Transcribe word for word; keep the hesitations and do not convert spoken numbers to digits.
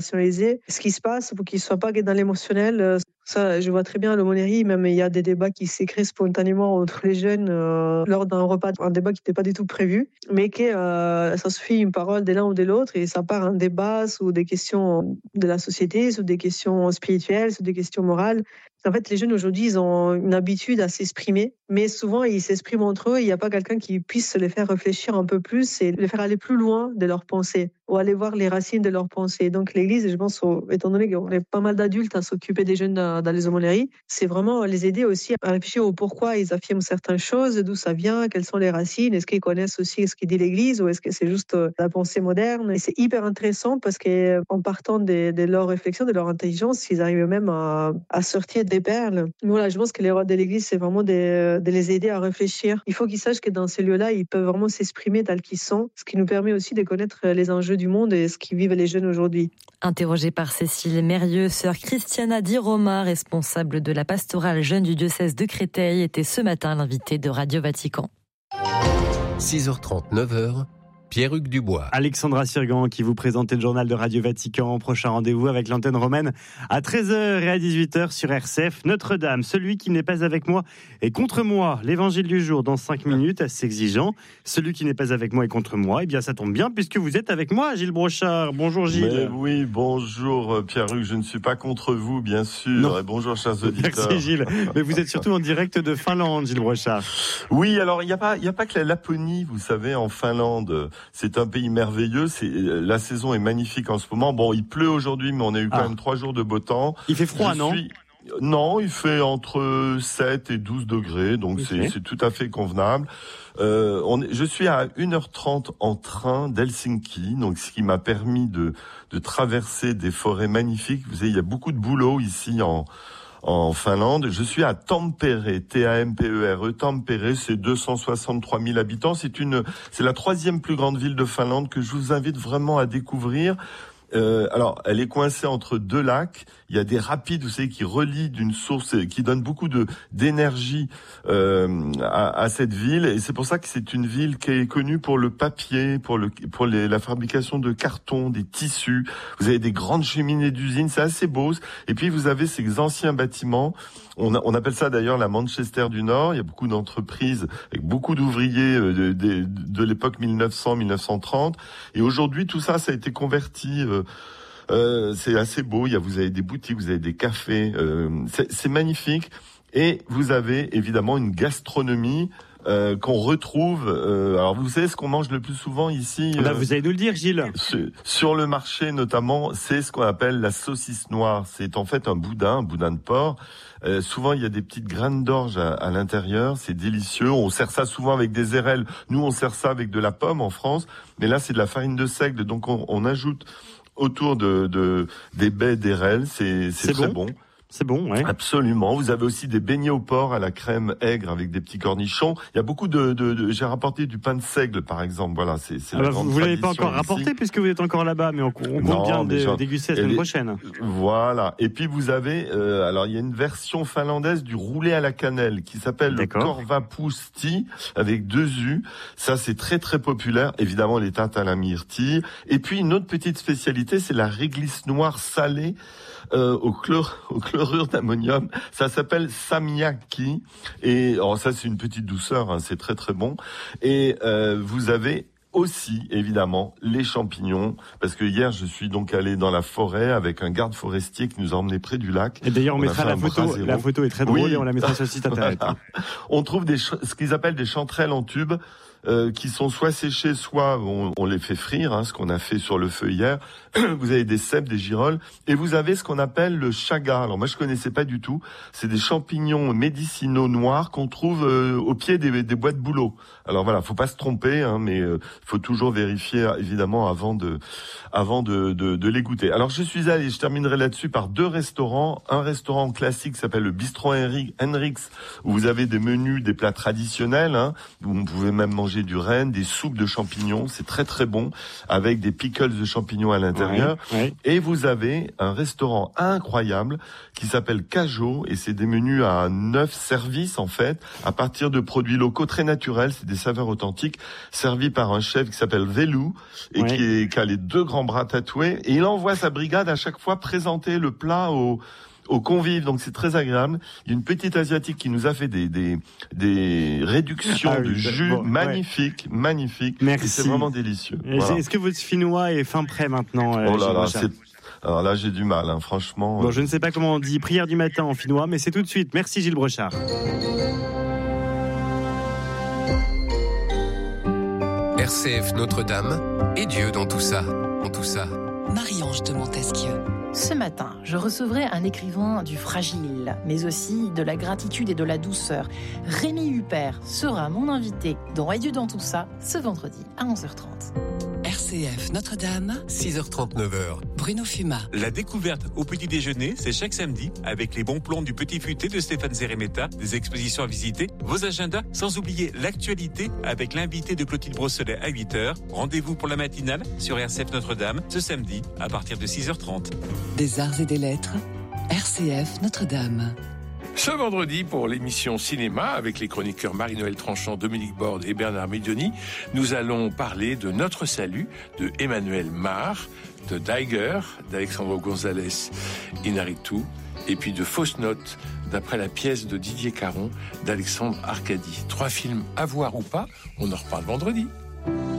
rationaliser ce qui se passe pour qu'ils ne soient pas dans l'émotionnel. Ça, je vois très bien l'aumônerie, même il y a des débats qui s'écrivent spontanément entre les jeunes euh, lors d'un repas, un débat qui n'était pas du tout prévu, mais que euh, ça suffit une parole de l'un ou de l'autre et ça part un débat sur des questions de la société, sur des questions spirituelles, sur des questions morales. En fait, les jeunes aujourd'hui, ils ont une habitude à s'exprimer, mais souvent, ils s'expriment entre eux. Il n'y a pas quelqu'un qui puisse les faire réfléchir un peu plus et les faire aller plus loin de leurs pensées ou aller voir les racines de leurs pensées. Donc, l'Église, je pense, étant donné qu'on est pas mal d'adultes à s'occuper des jeunes dans, dans les aumôneries, c'est vraiment les aider aussi à réfléchir au pourquoi ils affirment certaines choses, d'où ça vient, quelles sont les racines, est-ce qu'ils connaissent aussi ce qu'il dit l'Église ou est-ce que c'est juste la pensée moderne. Et c'est hyper intéressant parce qu'en partant de, de leur réflexion, de leur intelligence, ils arrivent même à, à sortir des perles. Voilà, je pense que les rôles de l'Église, c'est vraiment de, de les aider à réfléchir. Il faut qu'ils sachent que dans ces lieux-là, ils peuvent vraiment s'exprimer tels qu'ils sont, ce qui nous permet aussi de connaître les enjeux du monde et ce qu'ils vivent les jeunes aujourd'hui. Interrogée par Cécile Mérieux, sœur Christiana Di Roma, responsable de la pastorale jeune du diocèse de Créteil, était ce matin l'invitée de Radio Vatican. six heures trente, neuf heures. Pierre-Hugues Dubois. Alexandra Sirgan qui vous présentait le journal de Radio Vatican. Prochain rendez-vous avec l'antenne romaine à treize heures et à dix-huit heures sur R C F. Notre-Dame, celui qui n'est pas avec moi est contre moi. L'évangile du jour dans cinq minutes, assez exigeant. Celui qui n'est pas avec moi est contre moi. Eh bien, ça tombe bien puisque vous êtes avec moi, Gilles Brochard. Bonjour Gilles. Mais oui, bonjour Pierre-Hugues. Je ne suis pas contre vous, bien sûr. Non. Et bonjour chers auditeurs. Merci Gilles. Mais vous êtes surtout en direct de Finlande, Gilles Brochard. Oui, alors il n'y a pas, il n'y a pas que la Laponie, vous savez, en Finlande. C'est un pays merveilleux. C'est, la saison est magnifique en ce moment. Bon, il pleut aujourd'hui, mais on a eu quand ah. même trois jours de beau temps. Il fait froid, je non suis... Non, il fait entre sept et douze degrés, donc okay. c'est, c'est tout à fait convenable. Euh, on est, je suis à une heure trente en train d'Helsinki, donc ce qui m'a permis de, de traverser des forêts magnifiques. Vous savez, il y a beaucoup de boulot ici en en Finlande. Je suis à Tampere, T A M P E R E. Tampere, c'est deux cent soixante-trois mille habitants. C'est une, c'est la troisième plus grande ville de Finlande que je vous invite vraiment à découvrir. Euh, alors, elle est coincée entre deux lacs. Il y a des rapides, vous savez, qui relient d'une source, qui donnent beaucoup de d'énergie euh, à, à cette ville. Et c'est pour ça que c'est une ville qui est connue pour le papier, pour le pour les, la fabrication de carton, des tissus. Vous avez des grandes cheminées d'usines, c'est assez beau. Et puis vous avez ces anciens bâtiments. On, a, on appelle ça d'ailleurs la Manchester du Nord. Il y a beaucoup d'entreprises avec beaucoup d'ouvriers de, de, de l'époque mille neuf cents à mille neuf cent trente. Et aujourd'hui, tout ça, ça a été converti. Euh, euh, c'est assez beau. Il y a, vous avez des boutiques, vous avez des cafés. Euh, c'est, c'est magnifique. Et vous avez évidemment une gastronomie euh, qu'on retrouve. Euh, alors vous savez ce qu'on mange le plus souvent ici. Là, euh, vous allez nous le dire, Gilles. Sur, sur le marché notamment, c'est ce qu'on appelle la saucisse noire. C'est en fait un boudin, un boudin de porc. Euh, souvent, il y a des petites graines d'orge à, à l'intérieur. C'est délicieux. On sert ça souvent avec des érelles. Nous, on sert ça avec de la pomme en France. Mais là, c'est de la farine de seigle. Donc, on, on ajoute autour de, de des baies d'érelles. C'est, c'est, c'est très bon. bon. C'est bon, ouais. Absolument. Vous avez aussi des beignets au porc à la crème aigre avec des petits cornichons. Il y a beaucoup de, de, de j'ai rapporté du pain de seigle, par exemple. Voilà, c'est, c'est ah la bah grande vous l'avez pas encore ici. rapporté puisque vous êtes encore là-bas, mais on, on compte bien dé, genre, déguster la semaine les, prochaine. Voilà. Et puis vous avez, euh, alors il y a une version finlandaise du roulé à la cannelle qui s'appelle D'accord. le korvapuusti avec deux U. Ça, c'est très très populaire. Évidemment, les tartes à la myrtille. Et puis une autre petite spécialité, c'est la réglisse noire salée. Euh, au, chlore, au chlorure d'ammonium, ça s'appelle samyaki et alors ça c'est une petite douceur, hein, c'est très très bon. Et euh, vous avez aussi évidemment les champignons, parce que hier je suis donc allé dans la forêt avec un garde forestier qui nous a emmenés près du lac. Et d'ailleurs on, on mettra la photo, la photo est très drôle oui. et on la mettra sur le site internet. On trouve des ce qu'ils appellent des chanterelles en tube. Euh, qui sont soit séchés, soit on, on les fait frire, hein, ce qu'on a fait sur le feu hier. Vous avez des cèpes, des girolles, et vous avez ce qu'on appelle le chaga. Alors moi je connaissais pas du tout. C'est des champignons médicinaux noirs qu'on trouve euh, au pied des, des bois de bouleau. Alors voilà, faut pas se tromper, hein, mais euh, faut toujours vérifier évidemment avant de, avant de, de, de les goûter. Alors je suis allé, je terminerai là-dessus par deux restaurants. Un restaurant classique s'appelle le Bistrot Henrix, où vous avez des menus, des plats traditionnels. Hein, où vous pouvez même manger manger du renne, des soupes de champignons, c'est très très bon, avec des pickles de champignons à l'intérieur. Ouais, ouais. Et vous avez un restaurant incroyable qui s'appelle Cajot, et c'est des menus à neuf services en fait, à partir de produits locaux très naturels, c'est des saveurs authentiques, servis par un chef qui s'appelle Velou, et Ouais. qui, est, qui a les deux grands bras tatoués, et il envoie sa brigade à chaque fois présenter le plat au aux convives, donc c'est très agréable. Il y a une petite asiatique qui nous a fait des des, des réductions Ah oui, de jus bon, magnifiques, ouais. magnifiques. Merci. Et c'est vraiment délicieux. Et Voilà. Est-ce que votre finnois est fin prêt maintenant euh, Oh là Gilles là, Brochard c'est... Alors là, j'ai du mal, hein, franchement. Bon, euh... je ne sais pas comment on dit prière du matin en finnois, mais c'est tout de suite. Merci Gilles Brochard. R C F Notre-Dame et Dieu dans tout ça. Dans tout ça. Marie-Ange de Montesquieu. Ce matin, je recevrai un écrivain du fragile, mais aussi de la gratitude et de la douceur. Rémi Huppert sera mon invité dans Et Dieu dans tout ça, ce vendredi à onze heures trente. R C F Notre-Dame, six heures trente, neuf heures. Bruno Fuma. La découverte au petit déjeuner, c'est chaque samedi avec les bons plans du Petit Futé de Stéphane Zeremeta, des expositions à visiter, vos agendas, sans oublier l'actualité avec l'invité de Clotilde Brosselet à huit heures. Rendez-vous pour la matinale sur R C F Notre-Dame ce samedi à partir de six heures trente. Des arts et des lettres, R C F Notre-Dame. Ce vendredi, pour l'émission Cinéma, avec les chroniqueurs Marie-Noël Tranchant, Dominique Borde et Bernard Medioni, nous allons parler de Notre Salut, de Emmanuel Mar, de Daiger, d'Alexandre González Inarritu, et puis de Fausses Notes, d'après la pièce de Didier Caron, d'Alexandre Arcadi. Trois films à voir ou pas, on en reparle vendredi.